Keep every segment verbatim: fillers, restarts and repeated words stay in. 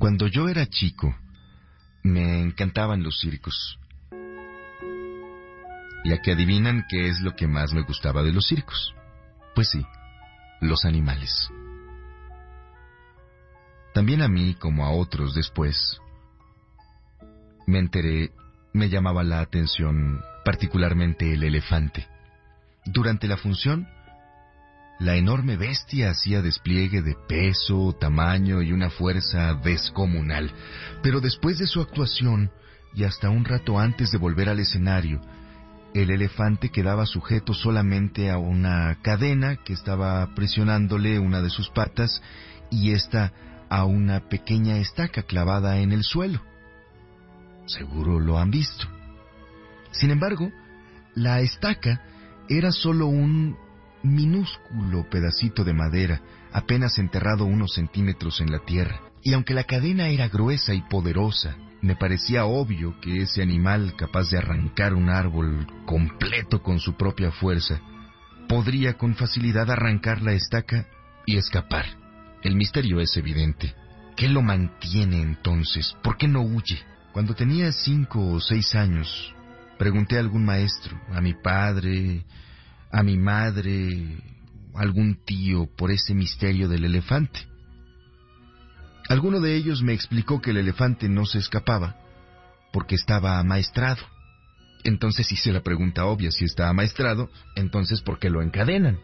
Cuando yo era chico, me encantaban los circos. ¿Y a que adivinan qué es lo que más me gustaba de los circos? Pues sí, los animales. También a mí, como a otros después, me enteré, me llamaba la atención particularmente el elefante. Durante la función, la enorme bestia hacía despliegue de peso, tamaño y una fuerza descomunal. Pero después de su actuación, y hasta un rato antes de volver al escenario, el elefante quedaba sujeto solamente a una cadena que estaba presionándole una de sus patas y ésta a una pequeña estaca clavada en el suelo. Seguro lo han visto. Sin embargo, la estaca era solo un minúsculo pedacito de madera, apenas enterrado unos centímetros en la tierra. Y aunque la cadena era gruesa y poderosa, me parecía obvio que ese animal capaz de arrancar un árbol completo con su propia fuerza, podría con facilidad arrancar la estaca y escapar. El misterio es evidente. ¿Qué lo mantiene entonces? ¿Por qué no huye? Cuando tenía cinco o seis años, pregunté a algún maestro, a mi padre, a mi madre, a algún tío por ese misterio del elefante. Alguno de ellos me explicó que el elefante no se escapaba porque estaba amaestrado. Entonces hice la pregunta obvia: si está amaestrado, entonces ¿por qué lo encadenan?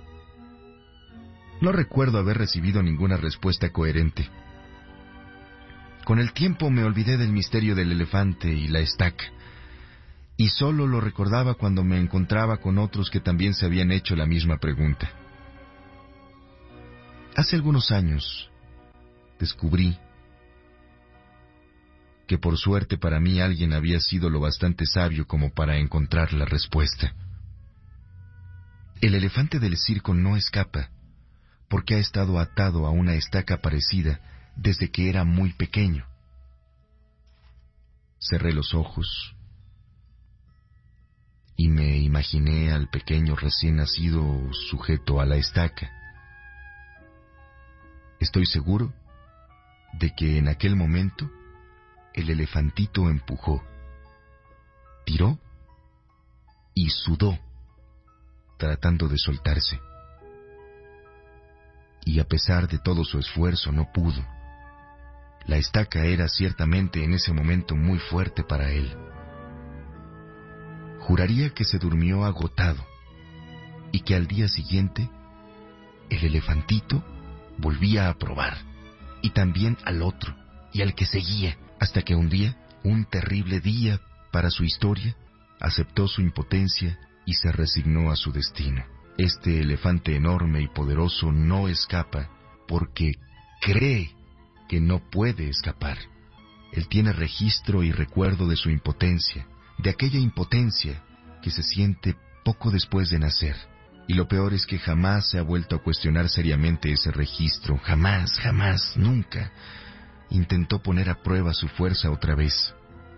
No recuerdo haber recibido ninguna respuesta coherente. Con el tiempo me olvidé del misterio del elefante y la estaca, y solo lo recordaba cuando me encontraba con otros que también se habían hecho la misma pregunta. Hace algunos años descubrí que por suerte para mí alguien había sido lo bastante sabio como para encontrar la respuesta. El elefante del circo no escapa porque ha estado atado a una estaca parecida desde que era muy pequeño. Cerré los ojos y me imaginé al pequeño recién nacido sujeto a la estaca. Estoy seguro de que en aquel momento el elefantito empujó, tiró y sudó, tratando de soltarse. Y a pesar de todo su esfuerzo no pudo. La estaca era ciertamente en ese momento muy fuerte para él. Juraría que se durmió agotado y que al día siguiente el elefantito volvía a probar, y también al otro y al que seguía, hasta que un día, un terrible día para su historia, aceptó su impotencia y se resignó a su destino. Este elefante enorme y poderoso no escapa porque cree que no puede escapar. Él tiene registro y recuerdo de su impotencia, de aquella impotencia que se siente poco después de nacer. Y lo peor es que jamás se ha vuelto a cuestionar seriamente ese registro. Jamás, jamás, nunca intentó poner a prueba su fuerza otra vez.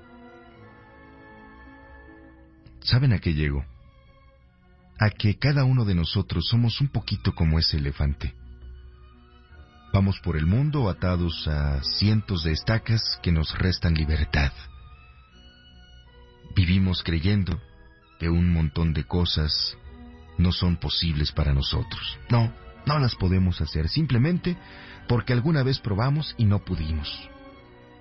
¿Saben a qué llego? A que cada uno de nosotros somos un poquito como ese elefante. Vamos por el mundo atados a cientos de estacas que nos restan libertad. Vivimos creyendo que un montón de cosas no son posibles para nosotros. No, no las podemos hacer simplemente porque alguna vez probamos y no pudimos.